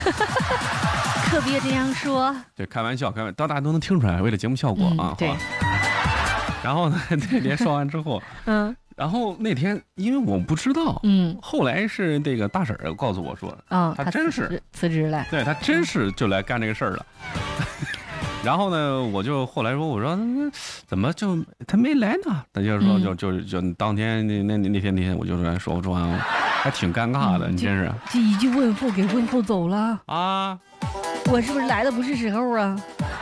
可别这样说。 对，开玩笑，大家都能听出来，为了节目效果啊。 对。 然后呢，那天说完之后，然后那天因为我不知道，后来是这个大婶儿告诉我说，他真是辞职了， 对他真是就来干这个事儿了。然后呢，我就后来说，我说怎么就他没来呢？他就说就当天那天我就说还挺尴尬的，你真是这一句问候给问候走了啊！ 我是不是来的不是时候啊？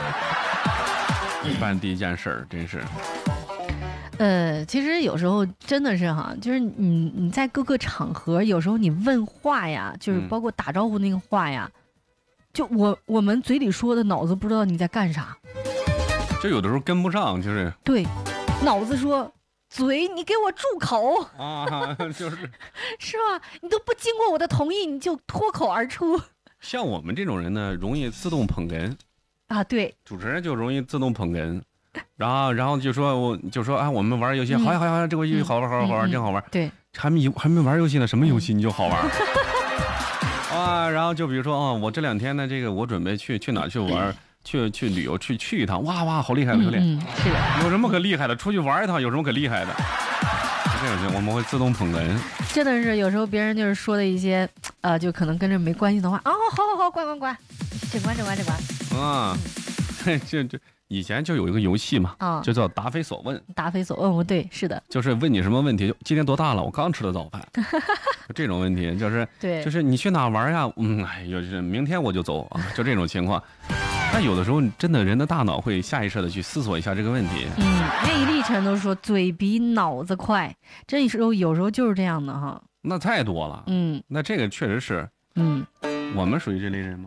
办第一件事儿真是。 其实有时候真的是哈，就是你在各个场合，有时候你问话呀，就是包括打招呼那个话呀，就我们嘴里说的，脑子不知道你在干啥， 就有的时候跟不上，就是对，脑子说嘴你给我住口啊，就是是吧？你都不经过我的同意，你就脱口而出。 像我们这种人呢，容易自动捧哏啊，对， 主持人就容易自动捧哏。然后就说我们玩游戏，好呀，这个游戏好玩，真好玩。 对， 还没玩游戏呢，什么游戏你就好玩啊？然后就比如说我这2天呢，这个我准备去哪去玩，去旅游，去一趟，哇，好厉害，是的，有什么可厉害的？出去玩一趟有什么可厉害的？这种我们会自动捧哏， 真的是有时候别人就是说的一些就可能跟这没关系的话，好，关，这关啊，就。以前就有一个游戏嘛，就叫答非所问。 答非所问，对，是的， 就是问你什么问题，今天多大了？我刚吃了早饭，这种问题就是对， 就是你去哪玩呀？明天我就走啊，就这种情况。但有的时候真的人的大脑会下意识的去思索一下这个问题。 那立晨都说嘴比脑子快，这时候有时候就是这样的哈。 那太多了，那这个确实是，我们属于这类人吗？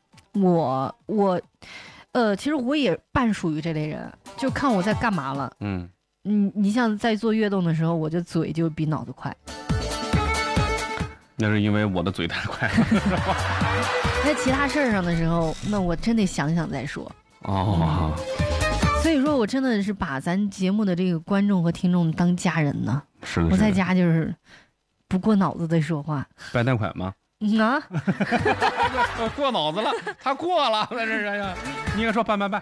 其实我也半属于这类人，就看我在干嘛了。你像在做跃动的时候，我的嘴就比脑子快。 那是因为我的嘴太快了。 在其他事儿上的时候，那我真得想想再说。所以说我真的是把咱节目的这个观众和听众当家人呢。 是的。 我在家就是不过脑子的说话。 办贷款吗？过脑子了，他过了，在这呀，你应该说办啊，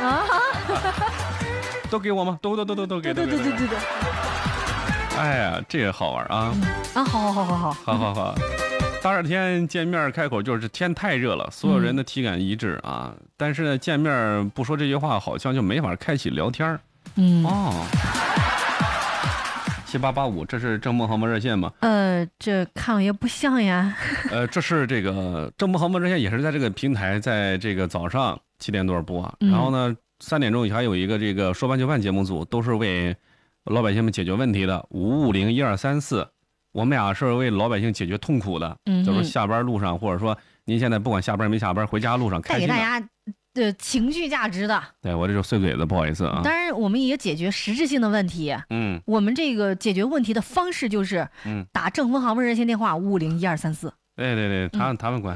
都给我吗？都给，对。哎呀，这也好玩啊！好。大热天见面开口就是天太热了，所有人的体感一致啊。但是呢，见面不说这句话，好像就没法开启聊天。7885，这是郑梦航热线吗？ 这看了也不像呀。 这是这个郑梦航热线，也是在这个平台，在这个早上7点多播，然后呢3点钟还有一个这个说办就办节目组，都是为老百姓们解决问题的，5501234，我们俩是为老百姓解决痛苦的，就是下班路上，或者说您现在不管下班没下班，回家路上开心的， 带给大家的情绪价值的。 对，我这就碎嘴子，不好意思啊。 当然我们也解决实质性的问题。我们这个解决问题的方式就是打郑丰航们热线电话5501234。 对，他们管。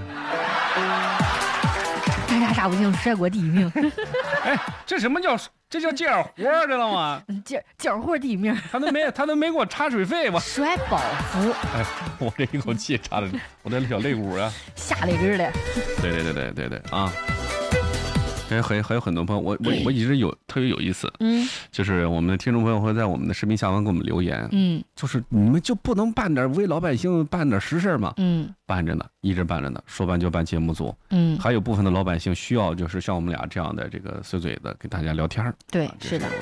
啥不行，甩锅第一名。 哎，这叫接点活，知道吗？ 接活第一名。 他都没给我插水费，我甩包袱。 哎，我这一口气插的，我这小肋骨啊， 下肋根了。 对啊。还有很多朋友，我一直特别有意思，就是我们的听众朋友会在我们的视频下方给我们留言，就是你们就不能办点为老百姓办点实事吗？办着呢，一直办着呢，说办就办节目组，还有部分的老百姓需要就是像我们俩这样的这个碎嘴的给大家聊天。 对，是的。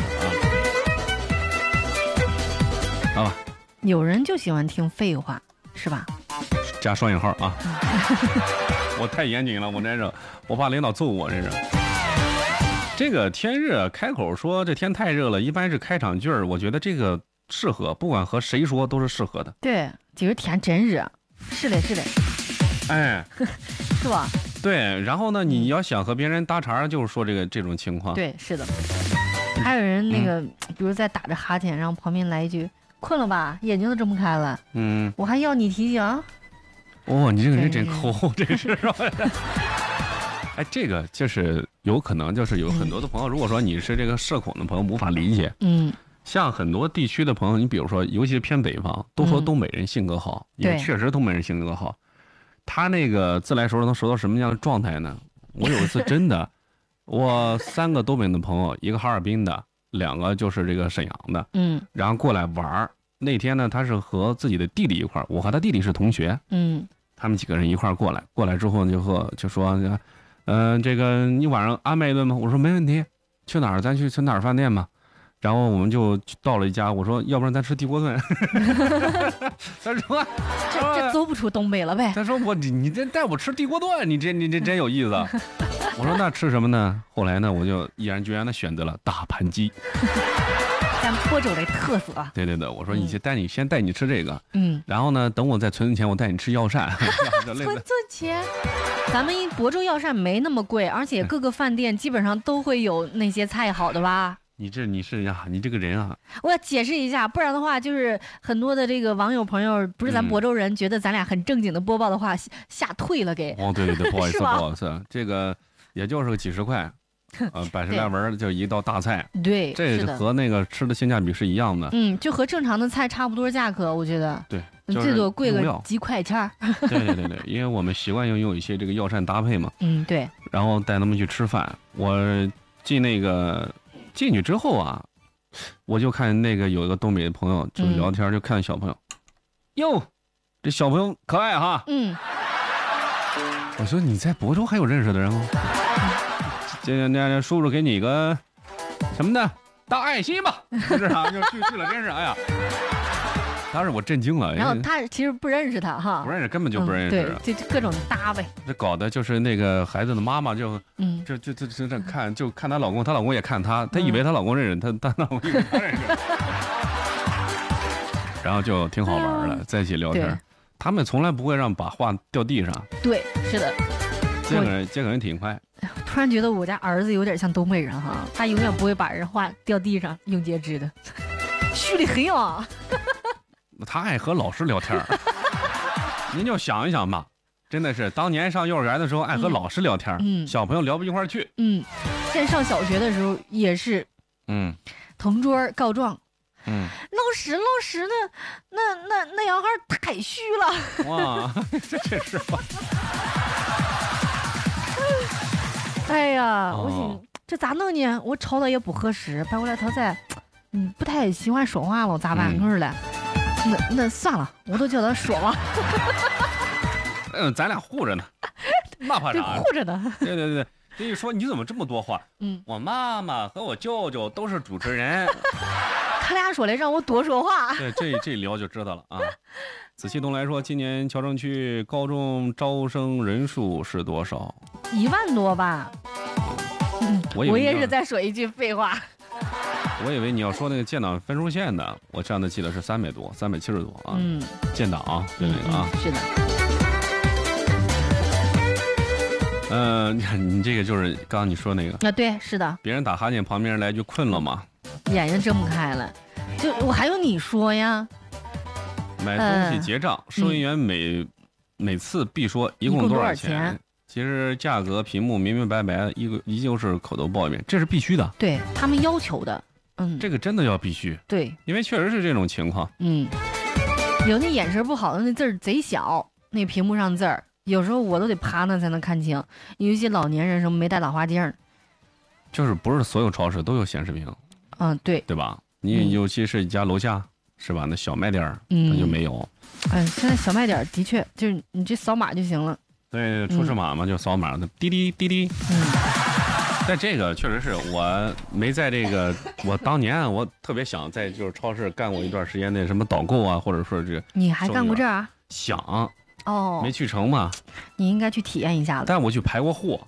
好吧， 有人就喜欢听废话，是吧？ 加双引号啊！我太严谨了，我怕领导揍我，这是。这个天热开口说这天太热了，一般是开场句儿，我觉得这个适合，不管和谁说都是适合的。 对，今儿天真热，是的。 哎， 是吧？ 对，然后呢，你要想和别人搭茬，就是说这种情况。 对，是的。还有人那个，比如在打着哈欠，然后旁边来一句：“困了吧？眼睛都睁不开了。”我还要你提醒。 你这个人真抠，这个是吧？哎，这个就是有可能，就是有很多的朋友，如果说你是这个社恐的朋友，无法理解。像很多地区的朋友，你比如说，尤其是偏北方，都说东北人性格好，也确实东北人性格好。 他那个自来熟能熟到什么样的状态呢？我有一次真的，我3个东北的朋友，一个哈尔滨的，2个就是这个沈阳的，然后过来玩儿。那天呢，他是和自己的弟弟一块儿，我和他弟弟是同学，他们几个人一块儿过来之后就说，这个你晚上安排一顿吗？我说没问题，去哪儿咱去哪儿饭店吧。然后我们就到了一家，我说要不然咱吃地锅炖。他说这走不出东北了呗。 他说你这带我吃地锅炖，你这真有意思。我说那吃什么呢？后来呢，我就毅然决然的选择了大盘鸡。 咱播州的特色。 对，我说先带你吃这个，然后呢，等我再存钱，我带你吃药膳。 存钱。咱们亳州药膳没那么贵，而且各个饭店基本上都会有那些菜好的吧。 你是呀，你这个人啊！ 我要解释一下，不然的话，就是很多的这个网友朋友，不是咱亳州人，觉得咱俩很正经的播报的话，吓退了给。 哦，对，不好意思，不好意思，这个也就是个几十块，80来文就一道大菜。 对， 这和那个吃的性价比是一样的。 就和正常的菜差不多价格，我觉得。 对， 最多贵个几块钱。 对，因为我们习惯用一些这个药膳搭配嘛。 对。然后带他们去吃饭，我进去之后啊，我就看那个有一个东北的朋友就聊天，就看小朋友，哟，这小朋友可爱哈。我说你在亳州还有认识的人吗？这叔叔给你个什么的大爱心吧，是啊，就去了，真是哎呀。当时我震惊了， 然后他其实不认识他哈， 不认识，根本就不认识， 对，就各种搭呗。 这搞的就是那个孩子的妈妈就这看，就看她老公，她老公也看她，她以为她老公认识她老公以为她认识，然后就挺好玩的，在一起聊天。他们从来不会把话掉地上。 对，是的， 这个人挺快。 突然觉得我家儿子有点像东北人哈，他永远不会把人话掉地上，用截肢的，虚的很啊。 他爱和老师聊天您就想一想吧，真的是当年上幼儿园的时候爱和老师聊天，小朋友聊不一块去。 现在上小学的时候也是，同桌告状，老师那小孩太虚了。 哇，这真是吧。 哎呀，我寻这咋弄呢？我吵他也不合适，反过来他在，不太喜欢说话了，咋办了？那算了，我都叫他说了。 咱俩护着呢，那怕啥？ 护着呢。 对，这一说你怎么这么多话？我妈妈和我舅舅都是主持人， 他俩说来让我多说话。 对，这聊就知道了啊。仔细东来说，今年乔城区高中招生人数是多少 ？1万多吧。我也是在说一句废话。 我以为你要说那个建党分数线的，我上次记得是300多，370多啊。建党啊，对那个啊。 是的。你这个就是刚刚你说那个啊，对，是的。 别人打哈欠，旁边人来句困了吗？ 眼睛睁不开了。就我还用你说呀？ 买东西结账，收银员每次必说一共多少钱？其实价格屏幕明明白白，依旧是口头报一遍，这是必须的。 对他们要求的。 这个真的要必须。 对， 因为确实是这种情况。 有那眼神不好的那字儿贼小，那屏幕上字儿，有时候我都得趴那才能看清。有一些老年人什么没带老花镜， 就是不是所有超市都有显示屏。 对吧？你尤其是家楼下是吧？那小卖店它就没有。 现在小卖点的确就是你这扫码就行了。 对，出示码嘛，就扫码的，滴滴滴滴。但这个确实是我没在这个，我当年我特别想在就是超市干过一段时间那什么导购啊，或者说这个。 你还干过这啊？ 想没去成嘛。 你应该去体验一下了。 但我去排过货。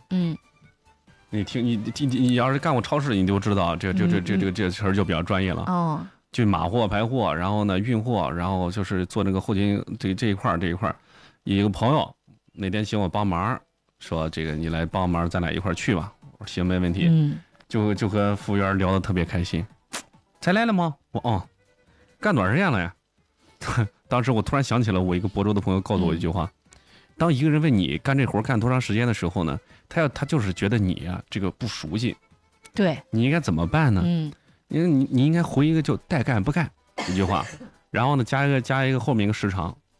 你要是干过超市，你就知道这词儿就比较专业了。就码货排货，然后呢运货，然后就是做那个后勤这一块，有一个朋友那天请我帮忙，说这个你来帮忙，咱俩一块去吧。我说行，没问题。就和服务员聊得特别开心。才来了吗？我干多少时间了呀？当时我突然想起了我一个亳州的朋友告诉我一句话：当一个人问你干这活干多长时间的时候呢，他就是觉得你呀这个不熟悉。 对， 你应该怎么办呢？因为你应该回一个就带干不干一句话，然后呢加一个后面一个时长，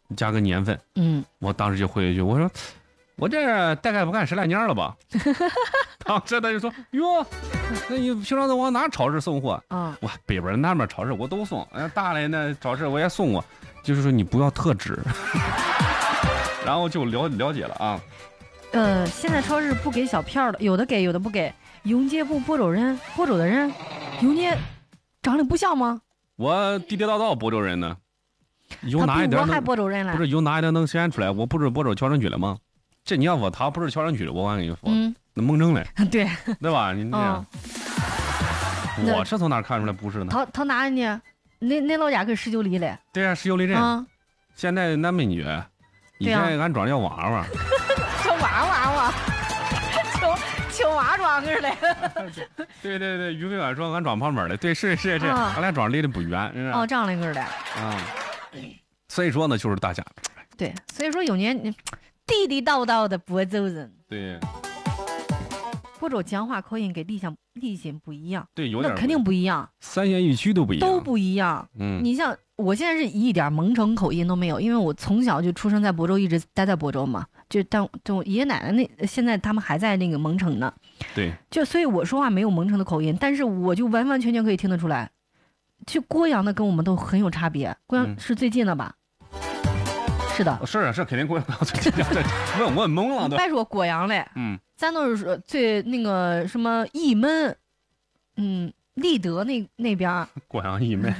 加个年份。我当时就回一句，我说我这大概不干10来年了吧。当时他就说哟，那你平常都往哪超市送货？我北边南边超市我都送，大连的超市我也送过，就是说你不要特指。然后就了解了啊。 现在超市不给小票的，有的给，有的不给。永街不播州的人，永街长得不像吗？ 我地地道道播州人呢，有哪一点我还播州人了？ 不是有哪一点能显出来？我不是播州乔城区的吗？这你要说他不是乔城区的，我跟你说，那蒙城嘞， 对吧？你这样，我是从哪看出来不是呢？ 他哪呢？那老家跟19里嘞？ 对啊，19里镇。现在那美女，以前俺庄叫娃娃。 叫娃娃。青蛙庄似的。 对，于飞远说俺庄旁边的，对，是，俺俩庄离得不远。 这样的个的。 所以说呢，就是大家。 对，所以说有年地地道道的播州人。 对。 播州讲话口音跟丽欣不一样。 对，有点。 那肯定不一样。 3县1区都不一样。 都不一样。你像我现在是一点蒙城口音都没有，因为我从小就出生在播州，一直待在播州嘛。就爷爷奶奶现在他们还在那个蒙城呢。 对。 就所以我说话没有蒙城的口音，但是我就完完全全可以听得出来。就郭阳的跟我们都很有差别，郭阳是最近的吧？是的。 是肯定郭阳最近的。我懵了都。 别说郭阳嘞，咱都是说最那个什么义门，立德那边。 郭阳义门。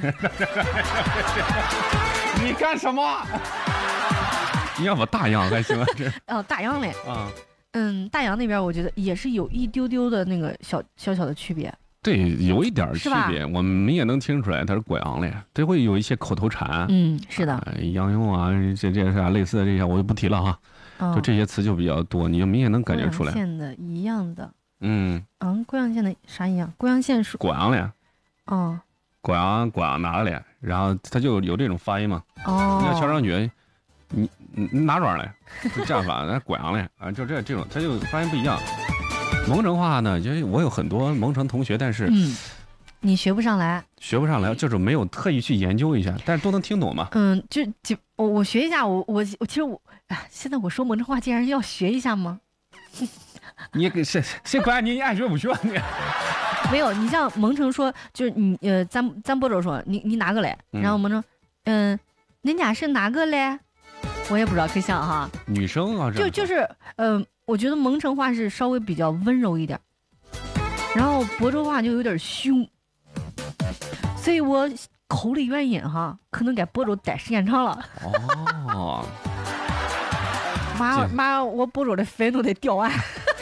你干什么？你要不大洋还行啊？这大洋嘞。大洋那边我觉得也是有一丢丢的那个小的区别。对， 有一点区别，我们也能听出来，它是郭阳嘞，它会有一些口头禅。 是的。 杨勇啊，这啥类似的这些我就不提了哈。就这些词就比较多，你就明显能感觉出来。 郭阳县的一样的。郭阳县的啥一样？郭阳县是郭阳嘞。郭阳哪个嘞？然后它就有这种发音嘛。你要乔上觉。你哪庄嘞？就这样法，那郭阳嘞啊，就这种，他就发音不一样。蒙城话呢，就是我有很多蒙城同学，但是你学不上来， 就是没有特意去研究一下，但是都能听懂嘛。 就我学一下，我其实现在我说蒙城话，竟然要学一下吗？ 你谁管你爱学不学你？ 没有，你像蒙城说，就是你咱播州说你哪个嘞？然后蒙城人家是哪个嘞？我也不知道，可像哈。 女生啊， 就是我觉得蒙城话是稍微比较温柔一点，然后亳州话就有点凶，所以我口里原因哈，可能在亳州待时间长了。妈，我亳州的粉都得掉完。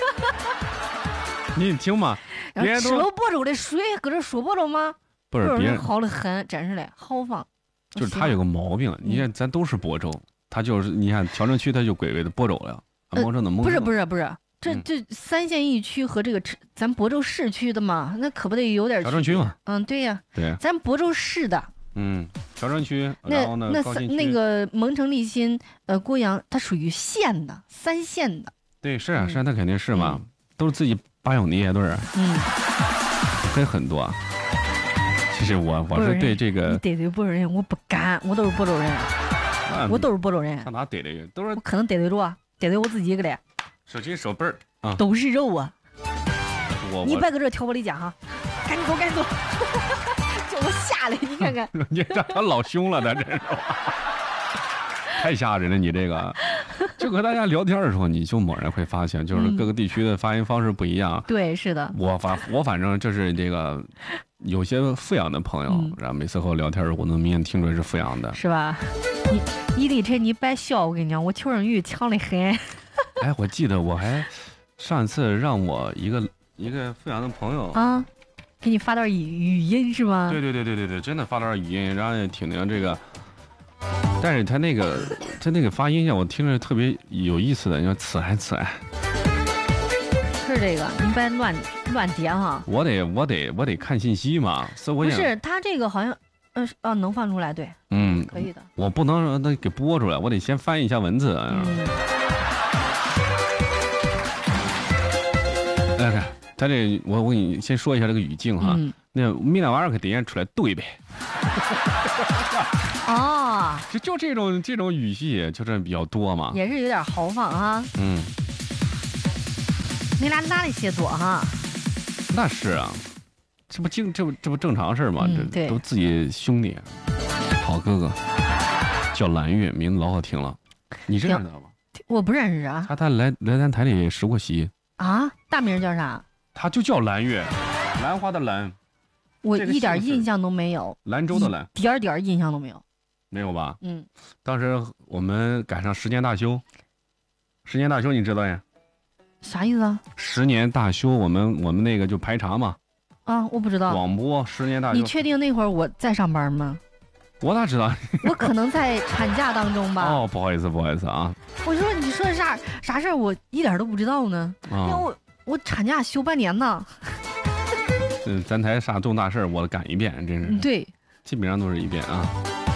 你听嘛， 然后吃了亳州的水，搁这说亳州吗？ 不是，别人好的很，真是的，豪放。 就是他有个毛病，你看咱都是亳州。他就是你看乔城区，他就归为的亳州了。蒙城的蒙城不是，这3县1区和这个咱亳州市区的嘛，那可不得有点。 乔城区嘛。 对呀。 对。 咱亳州市的。 乔城区。然后呢？ 那个蒙城、立新、郭阳，它属于县的，3县的。 对，是啊，那肯定是嘛，都是自己拔兄弟一对儿。很多。其实我是对这个。 你得罪亳州人，我不敢，我都是亳州人。我都是亳州人， 上哪得罪？都是我可能得罪着，得罪我自己一个嘞。 手心手背儿啊， 都是肉啊！你别搁这挑拨离间哈，赶紧走，叫我下来，你看看。 你他老凶了，他这是。太吓人了，你这个。就和大家聊天的时候，你就猛然会发现，就是各个地区的发音方式不一样。 对，是的。 我反正就是这个。有些阜阳的朋友，然后每次和我聊天，我能明显听出来是阜阳的， 是吧？你李晨，你别笑，我跟你讲，我求生欲强得很。 哎，我记得我还上一次让我一个阜阳的朋友啊，给你发段语音是吗？ 对，真的发段语音，然后也听这个，但是他那个发音让我听着特别有意思的，你说此爱。 是这个，你别乱点哈。 我得看信息嘛，所以我不是他这个好像，能放出来，对，可以的。 我不能让他给播出来，我得先翻译一下文字。看他这，我给你先说一下这个语境哈。那米那玩意儿可得先出来对呗。 哦， 就这种语气就是比较多嘛， 也是有点豪放啊。你俩哪里协作哈？ 那是啊，这不正常事吗？这都自己兄弟，好哥哥，叫蓝月，名字老好听了。你认识他吗？ 我不认识啊。 他来咱台里实过习啊。大名叫啥？ 他就叫蓝月，兰花的兰。 我一点印象都没有。 兰州的兰， 点印象都没有。 没有吧？当时我们赶上10年大修，10年大修你知道呀？ 啥意思啊 ？10年大修，我们那个就排查嘛。 啊，我不知道。 广播10年大修。 你确定那会儿我在上班吗？ 我哪知道？ 我可能在产假当中吧。 哦，不好意思啊。 我说你说啥事儿，我一点都不知道呢。因为我产假休半年呢。 咱台啥重大事儿我赶一遍，真是。 对， 基本上都是一遍啊。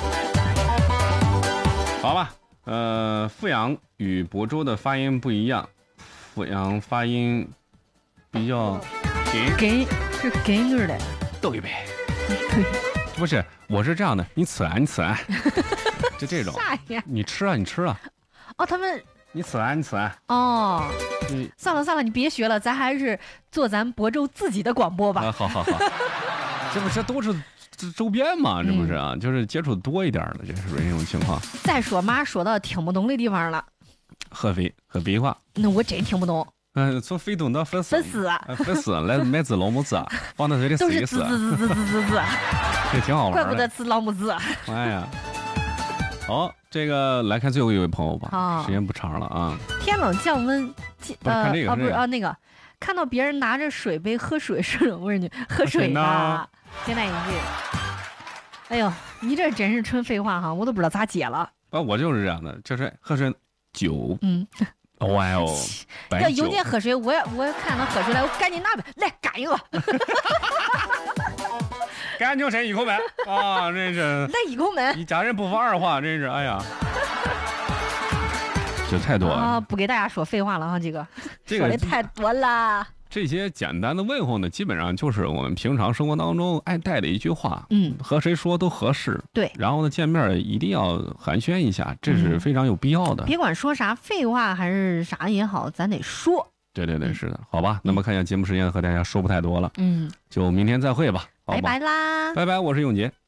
好吧，阜阳与亳州的发音不一样，阜阳发音比较给是给那儿的。 对呗。对。不是，我是这样的，你吃啊，就这种。 啥呀？ 你吃啊。 哦，他们。 你吃啊。 哦。算了，你别学了，咱还是做咱亳州自己的广播吧。 好。这都是周边嘛，这不是啊？就是接触多一点的，这是这种情况。 再说妈说到听不懂的地方了。 合肥话。 那我真听不懂。 从肥东到粉丝来买只老母子，放在嘴里试一试。 滋， 这挺好玩的。 怪不得吃老母子。 哎呀，好，这个来看最后一位朋友吧，时间不长了啊。 天冷降温， 看这个不是啊，那个看到别人拿着水杯喝水是我问你喝水呢？简单一句。哎呦，你这真是纯废话哈，我都不知道咋接了。 我就是这样的，就是喝水酒。哇哦！ 要有人喝水，我看他喝水来，我赶紧拿呗，来干一个。 赶紧伸一口呗啊！真是来一口门， 一家人不发二话，真是哎呀，这太多了啊！不给大家说废话了哈，这个说的太多了。 这些简单的问候呢，基本上就是我们平常生活当中爱带的一句话，和谁说都合适。 对， 然后呢，见面一定要寒暄一下，这是非常有必要的。 别管说啥废话还是啥也好，咱得说。 对，是的，好吧。那么看一下节目时间，和大家说不太多了，就明天再会吧。 拜拜啦， 拜拜，我是永杰。